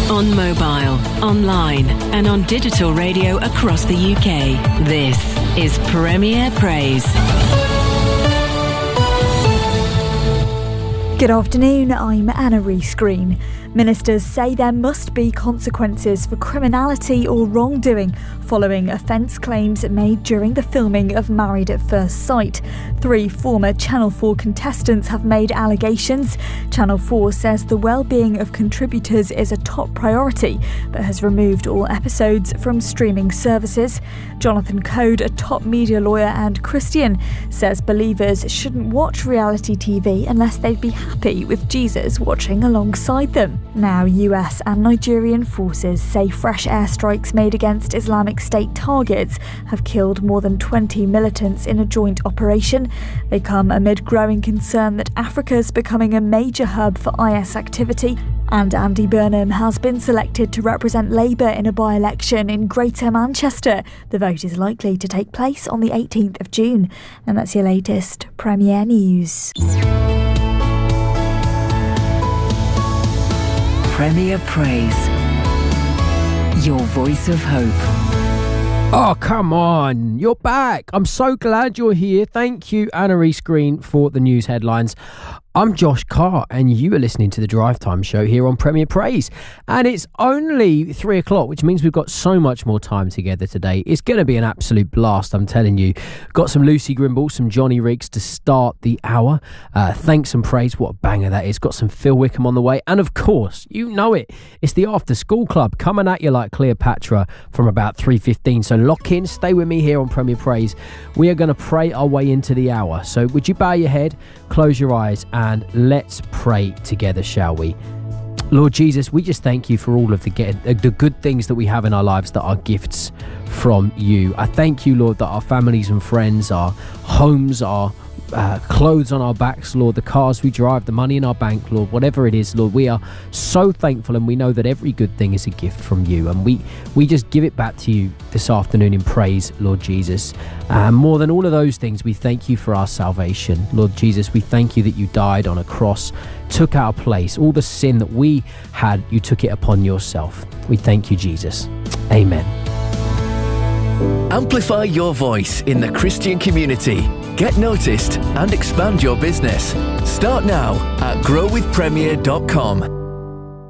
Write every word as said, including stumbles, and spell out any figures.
On mobile, online, and on digital radio across the U K. This is Premier Praise. Good afternoon, I'm Anna Rees-Green. Ministers say there must be consequences for criminality or wrongdoing following offence claims made during the filming of Married at First Sight. Three former Channel four contestants have made allegations. Channel four says the well-being of contributors is a top priority, but has removed all episodes from streaming services. Jonathan Code, a top media lawyer and Christian, says believers shouldn't watch reality T V unless they'd be happy with Jesus watching alongside them. Now, U S and Nigerian forces say fresh airstrikes made against Islamic State targets have killed more than twenty militants in a joint operation. They come amid growing concern that Africa's becoming a major hub for I S activity. And Andy Burnham has been selected to represent Labour in a by-election in Greater Manchester. The vote is likely to take place on the eighteenth of June. And that's your latest Premier News. Premier Praise. Your voice of hope. Oh, come on. You're back. I'm so glad you're here. Thank you, Anna Rees-Green, for the news headlines. I'm Josh Carr, and you are listening to the Drive Time Show here on Premier Praise. And it's only three o'clock, which means we've got so much more time together today. It's going to be an absolute blast, I'm telling you. Got some Lucy Grimble, some Johnny Riggs to start the hour. Uh, thanks and praise. What a banger that is. Got some Phil Wickham on the way. And of course, you know it. It's the After School Club coming at you like Cleopatra from about three fifteen. So lock in, stay with me here on Premier Praise. We are going to pray our way into the hour. So would you bow your head, close your eyes, and And let's pray together, shall we? Lord Jesus, we just thank you for all of the get, the good things that we have in our lives that are gifts from you. I thank you, Lord, that our families and friends, our homes, our uh, clothes on our backs, Lord, the cars we drive, the money in our bank, Lord, whatever it is, Lord, we are so thankful, and we know that every good thing is a gift from you, and we, we just give it back to you this afternoon in praise, Lord Jesus. And more than all of those things, we thank you for our salvation. Lord Jesus, we thank you that you died on a cross, took our place. All the sin that we had, you took it upon yourself. We thank you, Jesus. Amen. Amplify your voice in the Christian community. Get noticed and expand your business. Start now at grow with premier dot com.